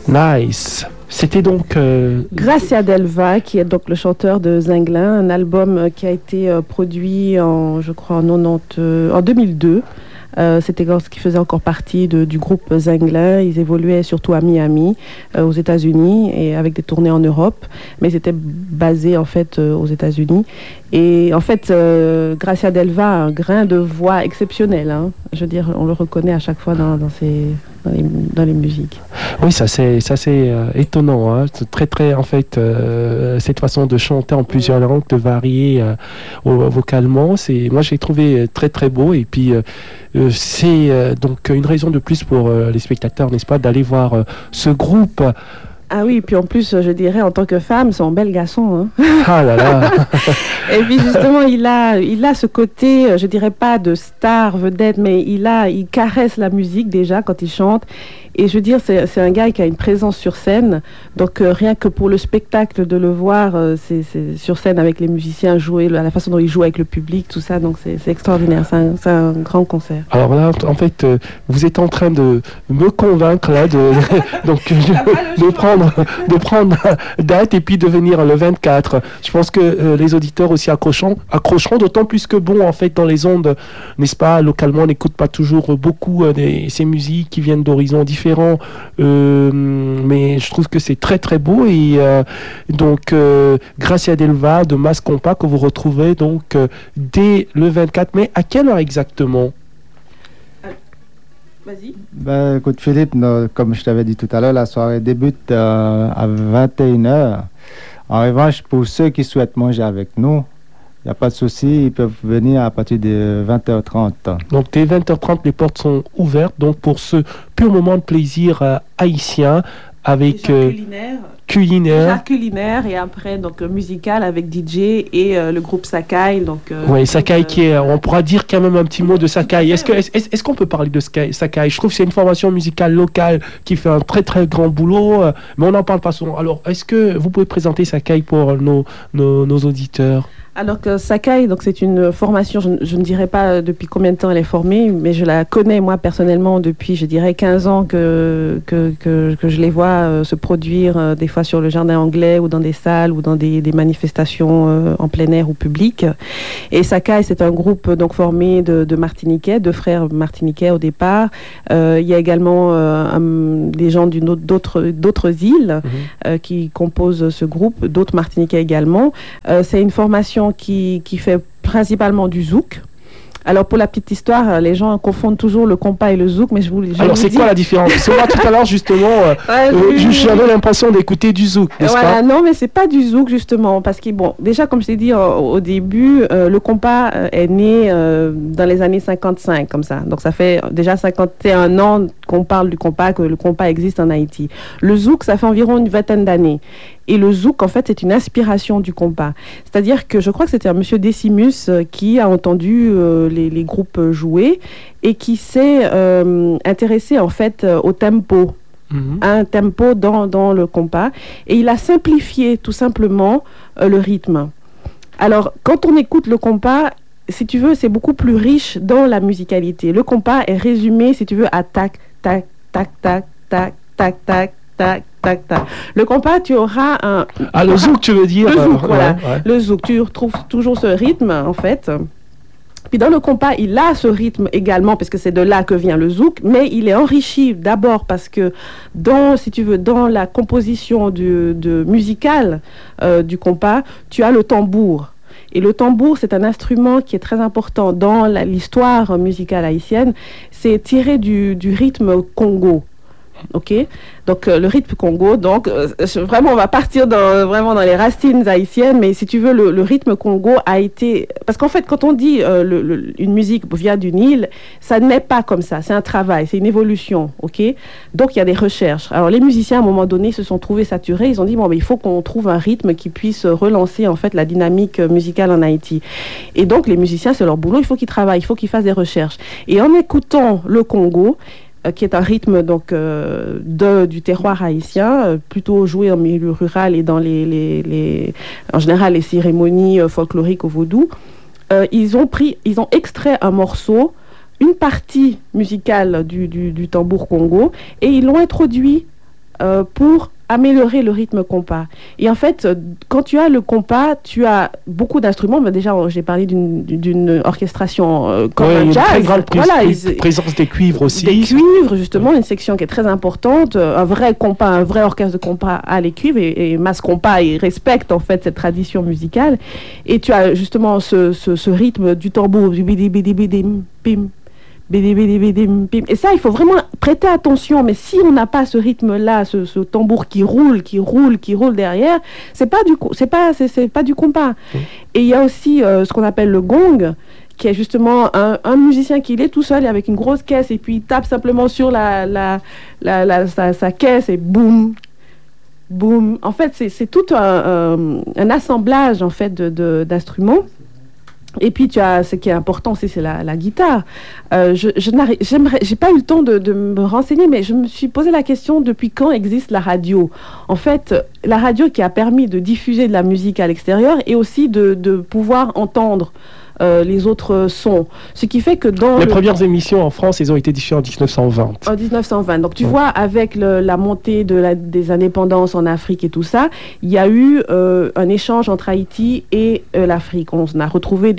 Nice. C'était donc... Gracia Delva, qui est donc le chanteur de Zinglin, un album qui a été produit en 2002. C'était lorsqu'ils faisaient encore partie du groupe Zinglin. Ils évoluaient surtout à Miami, aux États-Unis, et avec des tournées en Europe, mais ils étaient basés en fait aux États-Unis. Et en fait, Gracia Delva a un grain de voix exceptionnel. Hein. Je veux dire, on le reconnaît à chaque fois dans les musiques. Oui, ça c'est étonnant. Hein. C'est très, en fait, cette façon de chanter en plusieurs langues, de varier vocalement, moi j'ai trouvé très beau. Et puis c'est donc une raison de plus pour les spectateurs, n'est-ce pas, d'aller voir ce groupe. Ah oui, puis en plus, je dirais, en tant que femme, c'est un bel garçon. Hein. Ah là là. Et puis justement, il a ce côté, je dirais pas de star, vedette, mais il caresse la musique déjà quand il chante. Et je veux dire, c'est un gars qui a une présence sur scène. Donc rien que pour le spectacle de le voir, c'est sur scène avec les musiciens jouer, la façon dont il joue avec le public, tout ça. Donc c'est extraordinaire. C'est un grand concert. Alors là, en fait, vous êtes en train de me convaincre là, de prendre date et puis de venir le 24. Je pense que les auditeurs aussi accrocheront, d'autant plus que bon, en fait, dans les ondes, n'est-ce pas, localement, on n'écoute pas toujours beaucoup ces musiques qui viennent d'horizons différents. Mais je trouve que c'est très beau. Et donc Gracia Delva de Mas Compa que vous retrouvez donc dès le 24 mai. À quelle heure exactement? Vas-y. Ben, écoute Philippe, comme je t'avais dit tout à l'heure, la soirée débute à 21h. En revanche, pour ceux qui souhaitent manger avec nous, il n'y a pas de souci, ils peuvent venir à partir de 20h30. Donc dès 20h30, les portes sont ouvertes. Donc pour ce pur moment de plaisir haïtien avec culinaire et après donc musical avec DJ et le groupe Sakai. Donc oui, Sakai qui est, on pourra dire quand même un petit mot de Sakai. Est-ce qu'on peut parler de Sakai? Je trouve que c'est une formation musicale locale qui fait un très grand boulot, mais on n'en parle pas souvent. Alors est-ce que vous pouvez présenter Sakai pour nos auditeurs? Alors que Sakai, donc c'est une formation, je ne dirais pas depuis combien de temps elle est formée, mais je la connais moi personnellement depuis, je dirais 15 ans que je les vois se produire des fois sur le jardin anglais ou dans des salles ou dans des manifestations en plein air ou public. Et Sakai, c'est un groupe donc formé de Martiniquais, de frères martiniquais au départ. Il y a également des gens d'autres îles qui composent ce groupe, d'autres Martiniquais également. C'est une formation qui fait principalement du zouk. Alors pour la petite histoire, les gens confondent toujours le compas et le zouk, mais alors c'est quoi la différence? Parce que moi tout à l'heure justement, j'avais l'impression d'écouter du zouk, n'est-ce pas? Non, mais c'est pas du zouk justement, parce que bon, déjà comme je t'ai dit au début, le compas est né dans les années 55 comme ça. Donc ça fait déjà 51 ans qu'on parle du compas, que le compas existe en Haïti. Le zouk, ça fait environ une vingtaine d'années. Et le zouk, en fait, c'est une inspiration du compas. C'est-à-dire que je crois que c'était un monsieur Decimus qui a entendu les groupes jouer et qui s'est intéressé, en fait, au tempo. Un tempo dans le compas. Et il a simplifié, tout simplement, le rythme. Alors, quand on écoute le compas, si tu veux, c'est beaucoup plus riche dans la musicalité. Le compas est résumé, si tu veux, à tac, tac, tac, tac, tac, tac, tac, tac, tac, tac. Le compas, tu auras un... Ah, le zouk, tu veux dire? Le zouk, voilà. Ouais. Le zouk, tu retrouves toujours ce rythme, en fait. Puis dans le compas, il a ce rythme également, parce que c'est de là que vient le zouk, mais il est enrichi d'abord parce que si tu veux, dans la composition musicale du compas, tu as le tambour. Et le tambour, c'est un instrument qui est très important dans l'histoire musicale haïtienne. C'est tiré du rythme Congo. Ok, donc le rythme Congo, donc vraiment on va partir vraiment dans les racines haïtiennes, mais si tu veux le rythme Congo a été, parce qu'en fait quand on dit une musique vient d'une île, ça n'est pas comme ça, c'est un travail, c'est une évolution, ok, donc il y a des recherches. Alors les musiciens à un moment donné se sont trouvés saturés, ils ont dit bon mais il faut qu'on trouve un rythme qui puisse relancer en fait la dynamique musicale en Haïti, et donc les musiciens c'est leur boulot, il faut qu'ils travaillent, il faut qu'ils fassent des recherches, et en écoutant le Congo, qui est un rythme donc du terroir haïtien, plutôt joué en milieu rural et dans en général les cérémonies folkloriques au vaudou. Ils ont extrait un morceau, une partie musicale du tambour Congo, et ils l'ont introduit pour améliorer le rythme compas. Et en fait, quand tu as le compas, tu as beaucoup d'instruments. Mais déjà, j'ai parlé d'une orchestration comme un jazz. Très grande présence des cuivres aussi. Des cuivres, justement, une section qui est très importante. Un vrai compas, un vrai orchestre de compas a les cuivres et Mass Compas, il respecte en fait cette tradition musicale. Et tu as justement ce rythme du tambour, du bidi bidi bidi pim. Et ça, il faut vraiment prêter attention. Mais si on n'a pas ce rythme-là, ce tambour qui roule derrière, c'est pas du compas. Et il y a aussi ce qu'on appelle le gong, qui est justement un musicien qui est tout seul et avec une grosse caisse et puis il tape simplement sur sa caisse et boum. Boum. En fait, c'est tout un assemblage en fait d'instruments. Et puis, tu as ce qui est important aussi, c'est la guitare. J'ai pas eu le temps de me renseigner, mais je me suis posé la question depuis quand existe la radio. En fait, la radio qui a permis de diffuser de la musique à l'extérieur et aussi de pouvoir entendre les autres sons. Ce qui fait que dans... Les premières émissions en France, elles ont été diffusées en 1920. En 1920. Donc, tu vois, avec la montée des indépendances en Afrique et tout ça, il y a eu un échange entre Haïti et l'Afrique. On a retrouvé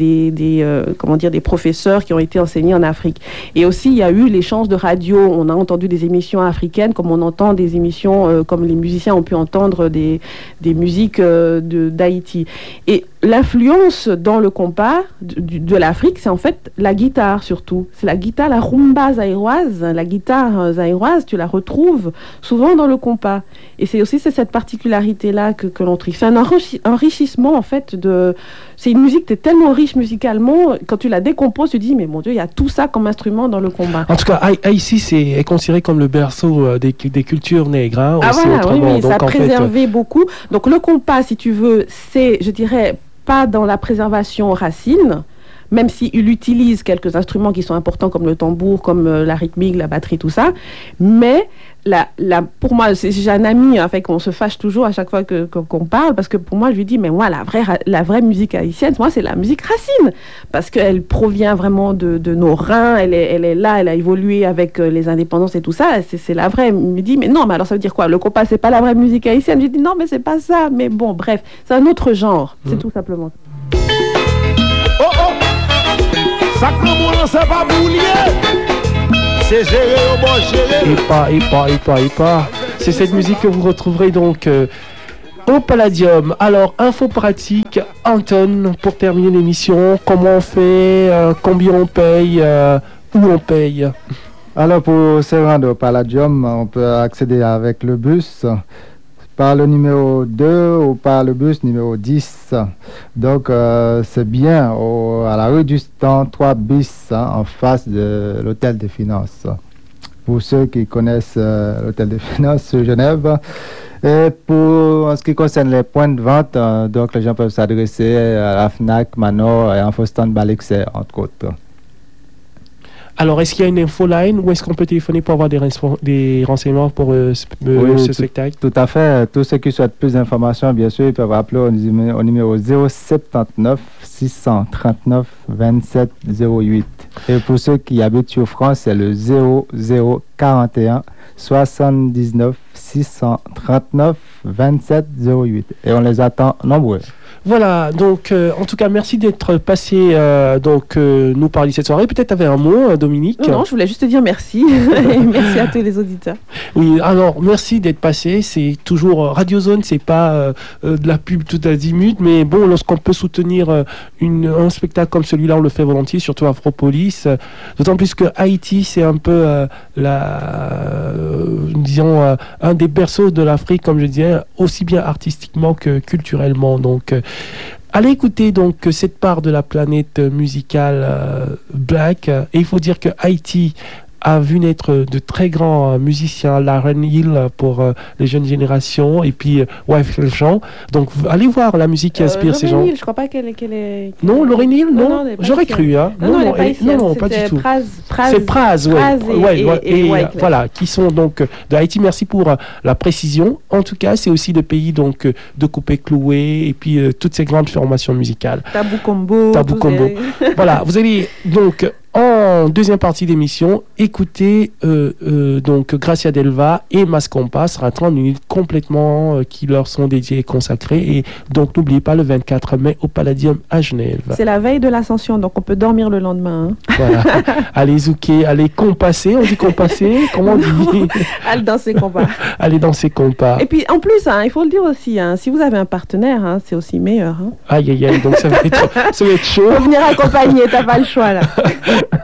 des professeurs qui ont été enseignés en Afrique. Et aussi, il y a eu l'échange de radio. On a entendu des émissions africaines comme on entend des émissions, comme les musiciens ont pu entendre des musiques d'Haïti. Et l'influence dans le compas de l'Afrique, c'est en fait la guitare surtout. C'est la guitare, la rumba zaïroise. La guitare zaïroise, tu la retrouves souvent dans le compas. Et c'est cette particularité-là que l'on trouve. C'est un enrichissement en fait c'est une musique qui est tellement riche musicalement, quand tu la décomposes, tu te dis, mais mon Dieu, il y a tout ça comme instrument dans le combat. En tout cas, Haïti est considéré comme le berceau des cultures nègres. Hein, ah voilà, oui, ça a préservé beaucoup. Donc le compas, si tu veux, c'est, je dirais, pas dans la préservation racine, même s'il utilise quelques instruments qui sont importants comme le tambour, comme la rythmique, la batterie, tout ça. Mais pour moi, j'ai un ami, en fait, qu'on se fâche toujours à chaque fois qu'on parle, parce que pour moi, je lui dis, mais moi, la vraie musique haïtienne, moi, c'est la musique racine, parce qu'elle provient vraiment de nos reins, elle est là, elle a évolué avec les indépendances et tout ça, c'est la vraie. Il me dit, mais non, mais alors ça veut dire quoi? Le compas, c'est pas la vraie musique haïtienne? Je lui dis, non, mais c'est pas ça, mais bon, bref, c'est un autre genre, c'est tout simplement. Oh oh! Sacrement, c'est pas boulier! C'est géré au bon géré! Et pas. C'est cette musique que vous retrouverez donc au Palladium. Alors, info pratique, Anton, pour terminer l'émission, comment on fait, combien on paye, où on paye? Alors, pour se rendre au Palladium, on peut accéder avec le bus par le numéro 2 ou par le bus numéro 10. Donc, c'est bien à la rue du Stand 3 bis, en face de l'Hôtel des Finances. Pour ceux qui connaissent l'Hôtel des Finances de Genève. Et en ce qui concerne les points de vente, donc les gens peuvent s'adresser à la FNAC, Manor et Infostand Balexer, entre autres. Alors, est-ce qu'il y a une infoline ou est-ce qu'on peut téléphoner pour avoir des renseignements pour ce spectacle? Tout à fait. Tous ceux qui souhaitent plus d'informations, bien sûr, ils peuvent appeler au numéro 079 639 27 08. Et pour ceux qui habitent sur France, c'est le 0041 79 639 27 08. Et on les attend nombreux. Voilà, donc en tout cas, merci d'être passé nous parler cette soirée. Peut-être tu avais un mot, Dominique? Non, je voulais juste te dire merci. Et merci à tous les auditeurs. Oui, alors merci d'être passé. C'est toujours Radio Zone, c'est pas de la pub tout azimut, mais bon, lorsqu'on peut soutenir un spectacle comme celui-là, on le fait volontiers, surtout Afropolis. D'autant plus que Haïti, c'est un peu disons, un des berceaux de l'Afrique, comme je disais, aussi bien artistiquement que culturellement. Donc, allez écouter donc cette part de la planète musicale black. Et il faut dire que Haïti a vu naître de très grands musiciens, Lauryn Hill pour les jeunes générations, et puis Wyclef Jean. Donc allez voir la musique qui inspire ces gens. Lauryn Hill, je crois pas qu'elle est... Non, Lauryn Hill, non. J'aurais cru, hein. Non, pas du tout. C'est Praz, et voilà, qui sont donc de Haïti. Merci pour la précision. En tout cas, c'est aussi le pays donc de Coupé Cloué, et puis toutes ces grandes formations musicales. Tabou Combo. Voilà, vous allez donc en en deuxième partie d'émission, écoutez donc Gracia Delva et Mascompa, sera 30 minutes complètement qui leur sont dédiées et consacrées. Et donc n'oubliez pas le 24 mai au Palladium à Genève. C'est la veille de l'Ascension, donc on peut dormir le lendemain. Hein. Voilà. Allez zouker, allez compasser, on dit compasser, comment on dit? Allez danser compas. Allez danser compas. Et puis en plus, hein, il faut le dire aussi, hein, si vous avez un partenaire, hein, c'est aussi meilleur. Hein. Aïe aïe aïe, donc ça va être chaud. Faut venir accompagner, t'as pas le choix là.